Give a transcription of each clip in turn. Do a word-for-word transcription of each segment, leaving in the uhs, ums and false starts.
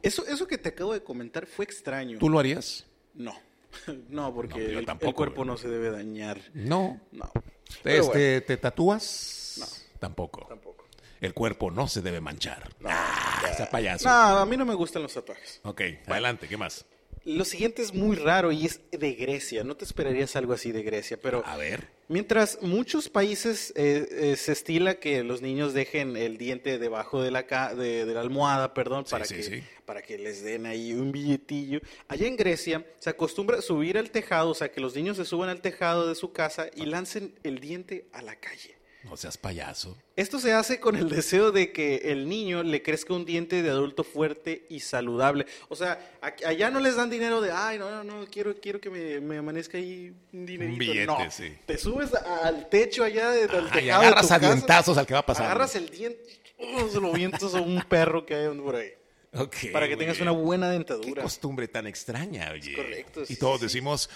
Eso, eso que te acabo de comentar fue extraño. ¿Tú lo harías? No, no, porque No, yo el, tampoco, el cuerpo güey. no se debe dañar. No. No. Pero Este, bueno, ¿Te tatúas? No. Tampoco. tampoco. El cuerpo no se debe manchar. No, Ah, ya. esa payaso. No, a mí no me gustan los tatuajes. Ok, adelante, ¿qué más? Lo siguiente es muy raro y es de Grecia. No te esperarías algo así de Grecia, pero A ver. mientras muchos países eh, eh, se estila que los niños dejen el diente debajo de la ca- de, de la almohada, perdón, Sí, para sí, que sí. para que les den ahí un billetillo. Allá en Grecia se acostumbra a subir al tejado, o sea, que los niños se suban al tejado de su casa y lancen el diente a la calle. No seas payaso. Esto se hace con el deseo de que el niño le crezca un diente de adulto fuerte y saludable. O sea, a- allá no les dan dinero de, ay, no, no, no, quiero, quiero que me, me amanezca ahí un dinerito. billete, no, sí. te subes a- al techo allá de, del Ajá, y tejado de agarras tu a casa, dientazos al que va pasando. agarras el diente, oh, se lo vientas a un perro que hay por ahí. Ok, Para que muy tengas bien. una buena Qué dentadura. costumbre tan extraña, oye. correcto, Y sí, todos sí. decimos,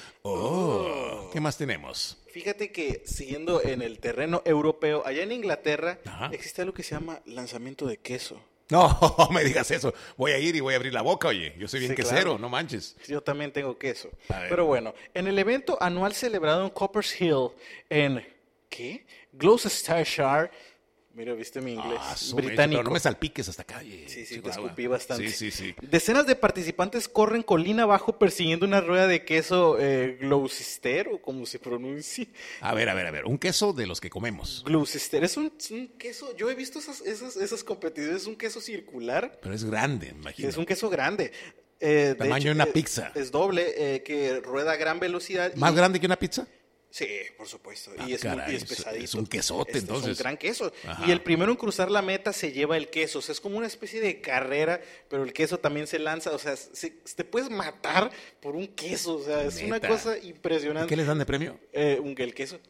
oh, ¿qué más tenemos? Fíjate que siguiendo en el terreno europeo, allá en Inglaterra Ajá. existe algo que se llama lanzamiento de queso. No, me digas eso. Voy a ir y voy a abrir la boca, oye. Yo soy bien Sí, quesero, claro. no manches. Yo también tengo queso. A ver. Pero bueno, en el evento anual celebrado en Coppers Hill, en ¿qué? Gloucestershire. Mira, viste mi inglés. Ah, su mecha, británico. pero no me salpiques hasta acá, oye. Sí, sí, te Chihuahua. escupí bastante. Sí, sí, sí. Decenas de participantes corren colina abajo persiguiendo una rueda de queso eh, Gloucester, o como se pronuncie. A ver, a ver, a ver. Un queso de los que comemos. Gloucester es un, es un queso, yo he visto esas, esas, esas competiciones, es un queso circular, Pero es grande, me imagino. es un queso grande. Eh, de Tamaño de una eh, pizza. Es doble, eh, que rueda a gran velocidad. ¿Más y- grande que una pizza? Sí, por supuesto. Ah, y es, muy- caray, y es es- pesadito. es un quesote, Este entonces. Es un gran queso. Ajá. Y el primero en cruzar la meta se lleva el queso. O sea, es como una especie de carrera, pero el queso también se lanza. O sea, se- te puedes matar por un queso. O sea, es una Neta. cosa ¿Y impresionante. qué les dan de premio? Eh, un, el queso.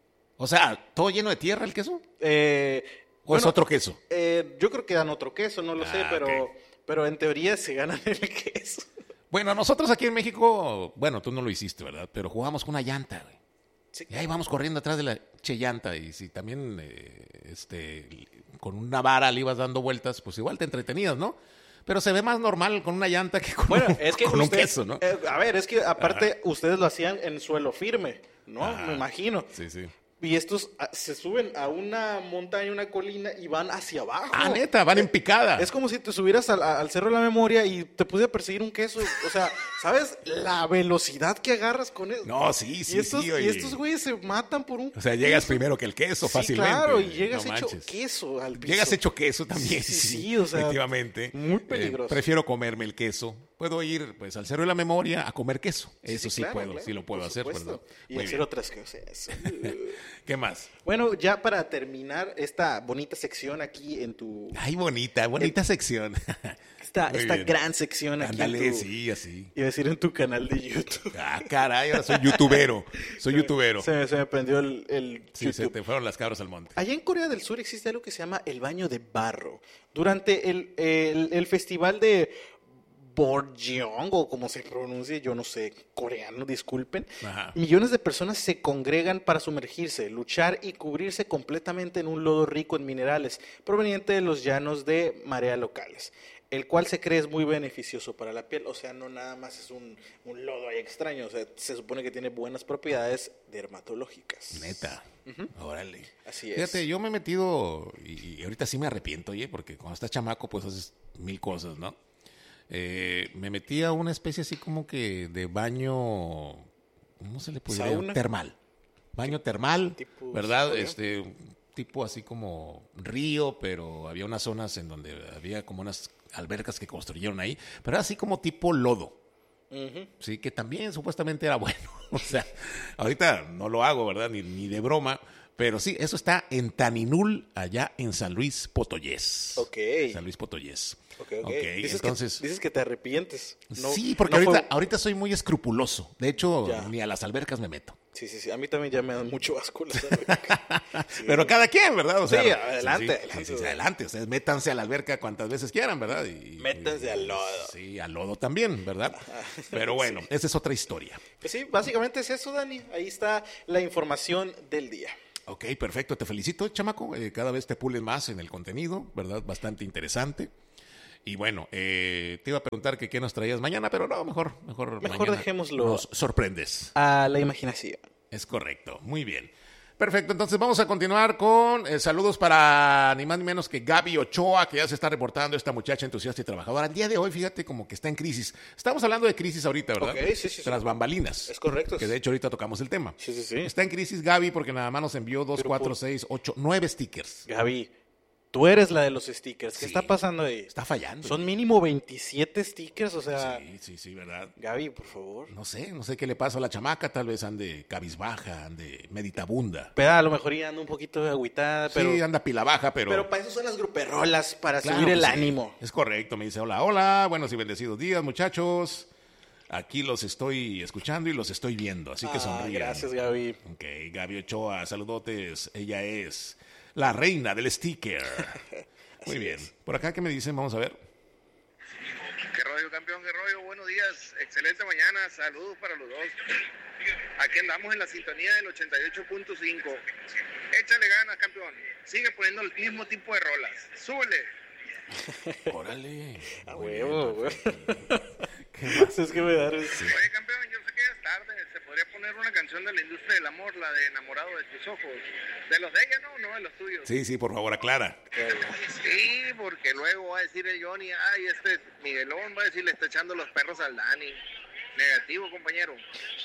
O sea, ¿todo lleno de tierra el queso? Eh, ¿O es bueno, otro queso? eh, yo creo que dan otro queso, no lo sé, Ah, pero, ok. pero en teoría se ganan el queso. Bueno, nosotros aquí en México, bueno, tú no lo hiciste, ¿verdad? Pero jugamos con una llanta, güey. Sí, Y ahí vamos corriendo atrás de la che llanta. Y si también eh, este, con una vara le ibas dando vueltas, pues igual te entretenías, ¿no? Pero se ve más normal con una llanta que con, Bueno, un, es que con un usted- queso, ¿no? eh, a ver, es que aparte ustedes lo hacían en suelo firme, ¿no? Ajá. Me imagino. Sí, sí. Y estos ah, se suben a una montaña, una colina y van hacia abajo. Ah, neta, van en picada. Es como si te subieras al, al Cerro de la Memoria y te pudiera perseguir un queso. O sea, ¿sabes la velocidad que agarras con eso? No, sí, sí, y estos, sí, oye. Y estos güeyes se matan por un O sea, llegas queso. primero que el queso Sí, fácilmente. claro, y llegas No hecho manches. queso al piso. Llegas hecho queso también. Sí, sí, sí, o sea, efectivamente. muy Eh, peligroso. prefiero comerme el queso. Puedo ir pues al Cerro de la Memoria a comer queso. Sí, Eso sí, sí claro, puedo, claro, sí lo puedo por hacer, supuesto. ¿verdad? Y Muy hacer bien. otras cosas. ¿Qué más? Bueno, ya para terminar esta bonita sección aquí en tu... Ay, bonita, bonita sección. Esta, Muy esta bien. gran sección aquí Ándale, en tu... sí, así. Iba a decir en tu canal de YouTube. Ah, caray, ahora soy youtubero. Soy youtubero. Se me, se me prendió el, el Sí, se YouTube. te fueron las cabras al monte. Allá en Corea del Sur existe algo que se llama el baño de barro. Durante el, el, el festival de Borjeong, o como se pronuncie, yo no sé, coreano, disculpen, Ajá. millones de personas se congregan para sumergirse, luchar y cubrirse completamente en un lodo rico en minerales, proveniente de los llanos de marea locales, el cual se cree es muy beneficioso para la piel. O sea, no nada más es un, un lodo ahí extraño, o sea, se supone que tiene buenas propiedades dermatológicas. Neta. Órale. Así es. Fíjate, yo me he metido, y, y ahorita sí me arrepiento, oye, porque cuando estás chamaco, pues haces mil cosas, ¿no? Eh, me metí a una especie así como que de baño, ¿cómo se le puede ¿Sauna? llamar? Termal. Baño termal, Tipo ¿verdad? sauna. Este, un tipo así como río, pero había unas zonas en donde había como unas albercas que construyeron ahí, pero era así como tipo lodo. Ujú. Sí, que también supuestamente era bueno. O sea, ahorita no lo hago, ¿verdad? Ni, ni de broma. Pero sí, eso está en Taninul, allá en San Luis Potoyés. Ok. San Luis Potoyés. Ok, ok. Ok, Dices, entonces... que, dices que te arrepientes. No- sí, porque no ahorita, fue- ahorita soy muy escrupuloso. De hecho, Ya. ni a las albercas me meto. Sí, sí, sí. A mí también ya me dan mucho asco las albercas. Sí. Pero cada quien, ¿verdad? O Sí, sea, adelante, sí, adelante. sí, sí, adelante. Ustedes métanse a la alberca cuantas veces quieran, ¿verdad? Y, Métanse al lodo. Sí, al lodo también, ¿verdad? Pero bueno, esa es otra historia. Pues sí, básicamente es eso, Dani. Ahí está la información del día. Ok, perfecto. Te felicito, chamaco. Eh, cada vez te pules más en el contenido, ¿verdad? Bastante interesante. Y bueno, eh, te iba a preguntar que qué nos traías mañana, pero no, mejor, mejor, Mejor mañana dejémoslo nos sorprendes. a la imaginación. Es correcto, muy bien. Perfecto, entonces vamos a continuar con eh, saludos para ni más ni menos que Gaby Ochoa, que ya se está reportando, esta muchacha entusiasta y trabajadora. El día de hoy, fíjate, como que está en crisis. Estamos hablando de crisis ahorita, ¿verdad? Ok, sí, sí, Tras sí. bambalinas. Es correcto. Que de hecho ahorita tocamos el tema. Sí, sí, sí. Está en crisis Gaby porque nada más nos envió dos, Pero cuatro, por- seis, ocho, nueve stickers. Gaby, tú eres la de los stickers. ¿Qué Sí. está pasando ahí? Está fallando. Son mínimo veintisiete stickers, o sea... Sí, sí, sí, ¿verdad? Gaby, por favor. No sé, no sé qué le pasa a la chamaca, tal vez ande cabizbaja, ande meditabunda. Pero a lo mejor ya anda un poquito agüitada, pero... Sí, anda pila baja, pero... Pero para eso son las gruperrolas, para Claro, subir el pues sí, ánimo. Es correcto, me dice, hola, hola, buenos y bendecidos días, muchachos. Aquí los estoy escuchando y los estoy viendo, así que Ah, sonrían. gracias, Gaby. Ok, Gaby Ochoa, saludotes. Ella es la reina del sticker. Muy bien. Por acá, ¿qué me dicen? Vamos a ver. ¿Qué rollo, campeón? ¿Qué rollo? Buenos días. Excelente mañana. Saludos para los dos. Aquí andamos en la sintonía del ochenta y ocho punto cinco. Échale ganas, campeón. Sigue poniendo el mismo tipo de rolas. Súbele. Órale. A Muy huevo, bien, güey. perfecto. ¿Qué más? Es que me da... risa. Oye, campeón, yo sé que ya es tarde. Se podría poner una canción de la industria del amor, la de Enamorado de tus ojos. De los de ella, ¿no? No de los tuyos. Sí, sí, por favor, aclara. Sí, porque luego va a decir el Johnny, ay, este Miguelón va a decir, le está echando los perros al Dani. Negativo, compañero.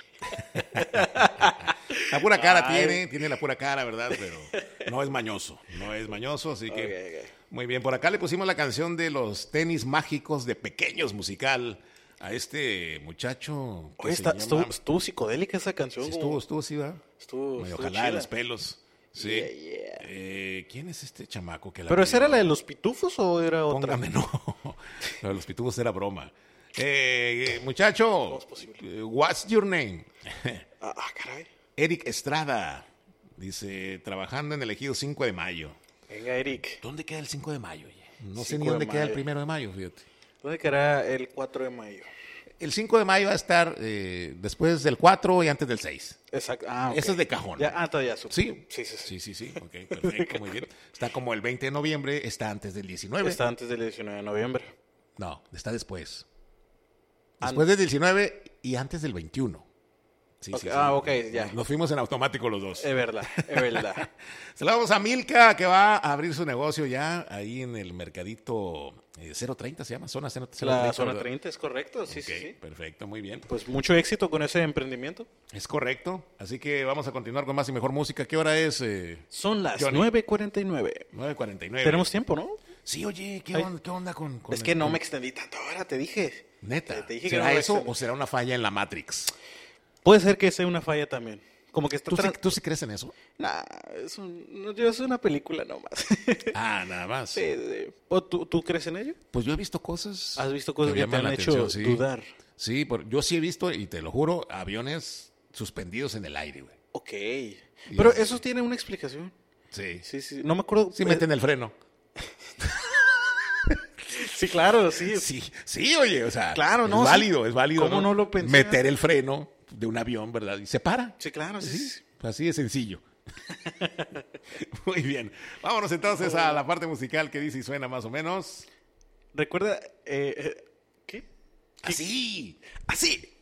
La pura cara Ay. tiene, tiene la pura cara, ¿verdad? Pero no es mañoso, no es mañoso, así que... Ok, ok. Muy bien, por acá le pusimos la canción de los tenis mágicos de Pequeños Musical a este muchacho que Oye, se está, llama- estuvo, estuvo psicodélica esa canción. Sí, como- estuvo, estuvo, sí, ¿verdad? Estuvo, Medio estuvo jalada de chida. los pelos. Sí. Yeah, yeah. Eh, ¿Quién es este chamaco que la ¿Pero esa pidió? era la de los pitufos o era otra? Póngame, no. Lo de los pitufos era broma. Eh, eh, muchacho, es posible? eh, what's your name? Ah, ah, caray. Eric Estrada. Dice, trabajando en el ejido cinco de mayo. Venga, Eric. ¿Dónde queda el cinco de mayo? oye? No sé cinco ni de dónde queda el mayo. primero de mayo, fíjate. ¿Dónde quedará el cuatro de mayo? El cinco de mayo va a estar eh, después del cuatro y antes del seis. Exacto. Ah, ok. Eso es de cajón. Ya, ah, todavía supe. ¿Sí? Sí, sí, sí. Sí, sí, sí. Ok, perfecto, muy bien. Está como el veinte de noviembre, está antes del diecinueve. Está antes del diecinueve de noviembre. No, está después. An- Después del diecinueve y antes del veintiuno. Sí, Ok, sí, sí. ah, ok, ya. Nos fuimos en automático los dos. Es verdad, es verdad. Saludamos a Milka, que va a abrir su negocio ya ahí en el mercadito eh, cero treinta, ¿se llama? Zona cero treinta. La zona ¿verdad? treinta es correcto, sí, Ok, sí, sí. perfecto, muy bien. Pues mucho éxito con ese emprendimiento. Es correcto. Así que vamos a continuar con más y mejor música. ¿Qué hora es? Eh, Son las Johnny. nueve cuarenta y nueve. nueve cuarenta y nueve. Tenemos tiempo, ¿no? Sí, oye, ¿qué, Ay. onda, qué onda con, con Es el- que no con- me extendí tanto ahora, te dije. Neta, Te- te dije que ¿será no me eso extendí. o será una falla en la Matrix? Puede ser que sea una falla también. Como que está... ¿Tú, sí, tran- ¿Tú sí crees en eso? Nah, es, un- no, yo- es una película nomás. Ah, nada más. Sí, sí. ¿O tú, tú crees en ello? Pues yo he visto cosas. ¿Has visto cosas me que te llaman han la hecho atención, sí. dudar? Sí, por- yo sí he visto, y te lo juro, aviones suspendidos en el aire, güey. Ok. Pero es- eso tiene una explicación. Sí. Sí, sí. No me acuerdo. Sí meten el freno. Sí, claro, sí. Sí, sí, oye, o sea, Claro, es no, sí. válido, es válido. ¿Cómo no lo pensé? Meter el freno de un avión, ¿verdad? Y se para. Sí, claro, sí. Sí, sí. así de sencillo. Muy bien. Vámonos entonces a la parte musical que dice y suena más o menos. Recuerda, eh, eh, ¿qué? Así. Así.